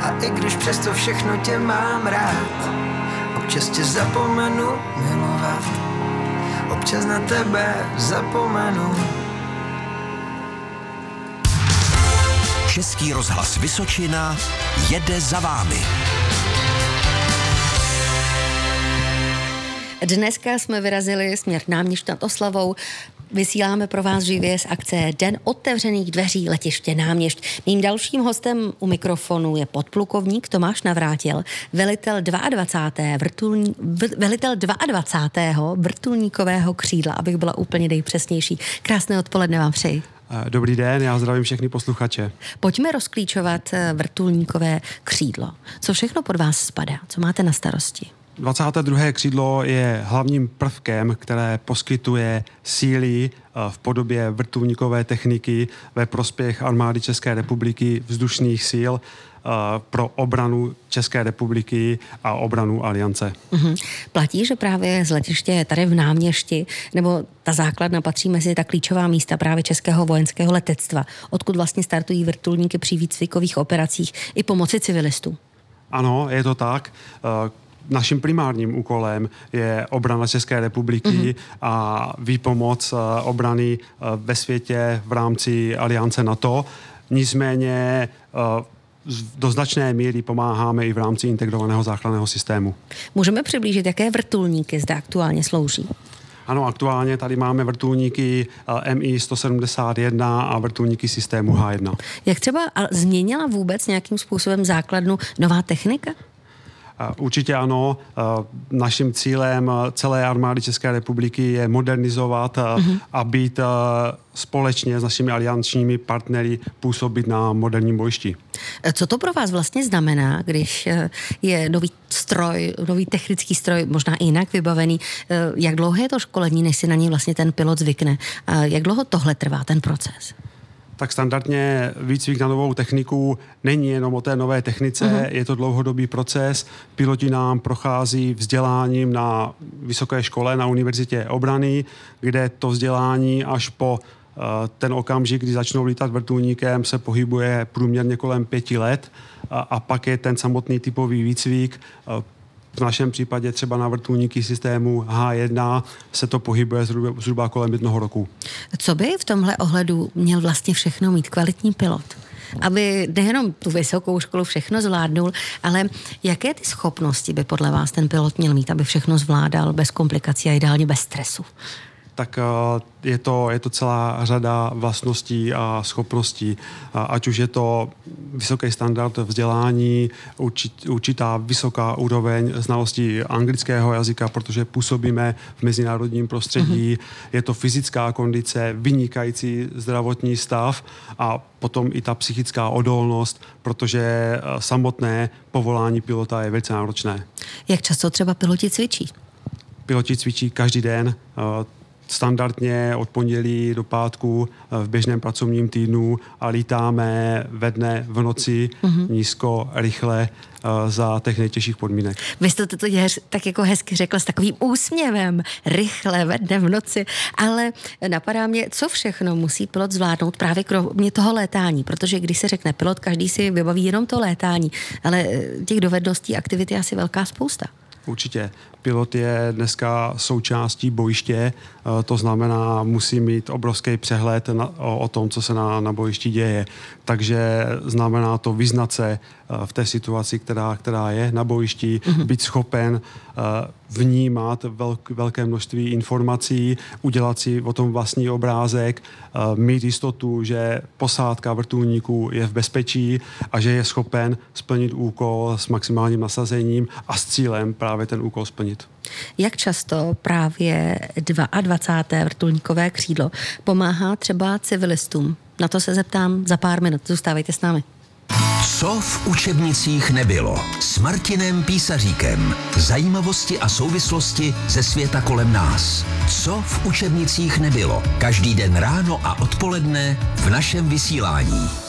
A i když přesto všechno tě mám rád, občas tě zapomenu milovat, občas na tebe zapomenu. Český rozhlas Vysočina jede za vámi. Dneska jsme vyrazili směr Náměšť nad Oslavou. Vysíláme pro vás živě z akce Den otevřených dveří letiště Náměšť. Mým dalším hostem u mikrofonu je podplukovník Tomáš Navrátil, velitel 22. vrtulníkového křídla, abych byla úplně nejpřesnější. Krásné odpoledne vám přeji. Dobrý den, já zdravím všechny posluchače. Pojďme rozklíčovat vrtulníkové křídlo. Co všechno pod vás spadá? Co máte na starosti? 22. křídlo je hlavním prvkem, které poskytuje síly v podobě vrtulníkové techniky ve prospěch armády České republiky, vzdušných sil pro obranu České republiky a obranu aliance. Platí, že právě z letiště tady v Náměšti, nebo ta základna patří mezi ta klíčová místa právě českého vojenského letectva, odkud vlastně startují vrtulníky při výcvikových operacích i pomoci civilistům? Ano, je to tak. Naším primárním úkolem je obrana České republiky a výpomoc obrany ve světě v rámci aliance NATO. Nicméně do značné míry pomáháme i v rámci integrovaného záchranného systému. Můžeme přiblížit, jaké vrtulníky zde aktuálně slouží? Ano, aktuálně tady máme vrtulníky Mi-171 a vrtulníky systému H1. Jak třeba změnila vůbec nějakým způsobem základnu nová technika? Určitě ano. Naším cílem celé armády České republiky je modernizovat a být společně s našimi aliančními partnery působit na moderním bojišti. Co to pro vás vlastně znamená, když je nový stroj, nový technický stroj, možná i jinak vybavený? Jak dlouho je to školení, než si na něj vlastně ten pilot zvykne? Jak dlouho tohle trvá, ten proces? Tak standardně výcvik na novou techniku není jenom o té nové technice, je to dlouhodobý proces. Piloti nám prochází vzděláním na vysoké škole, na Univerzitě obrany, kde to vzdělání až po ten okamžik, kdy začnou lítat vrtulníkem, se pohybuje průměrně kolem 5 let a pak je ten samotný typový výcvik. V našem případě třeba na vrtulníky systému H1 se to pohybuje zhruba kolem 1 roku. Co by v tomhle ohledu měl vlastně všechno mít kvalitní pilot? Aby nejenom tu vysokou školu všechno zvládnul, ale jaké ty schopnosti by podle vás ten pilot měl mít, aby všechno zvládal bez komplikací a ideálně bez stresu? Tak je to celá řada vlastností a schopností. Ať už je to vysoký standard vzdělání, určitá vysoká úroveň znalostí anglického jazyka, protože působíme v mezinárodním prostředí. Je to fyzická kondice, vynikající zdravotní stav a potom i ta psychická odolnost, protože samotné povolání pilota je velice náročné. Jak často třeba piloti cvičí? Piloti cvičí každý den, standardně od pondělí do pátku v běžném pracovním týdnu a lítáme ve dne, v noci, nízko, rychle za těch nejtěžších podmínek. Vy jste to tak jako hezky řekl s takovým úsměvem, rychle, ve dne, v noci, ale napadá mě, co všechno musí pilot zvládnout právě kromě toho létání, protože když se řekne pilot, každý si vybaví jenom to létání, ale těch dovedností, aktivit je asi velká spousta. Určitě. Pilot je dneska součástí bojiště, to znamená, musí mít obrovský přehled o tom, co se na bojišti děje. Takže znamená to vyznat se v té situaci, která je na bojišti, být schopen vnímat velké množství informací, udělat si o tom vlastní obrázek, mít jistotu, že posádka vrtulníků je v bezpečí a že je schopen splnit úkol s maximálním nasazením a s cílem právě ten úkol splnit. Jak často právě 22. vrtulníkové křídlo pomáhá třeba civilistům? Na to se zeptám za pár minut. Zůstávejte s námi. Co v učebnicích nebylo? S Martinem Písaříkem. Zajímavosti a souvislosti ze světa kolem nás. Co v učebnicích nebylo? Každý den ráno a odpoledne v našem vysílání.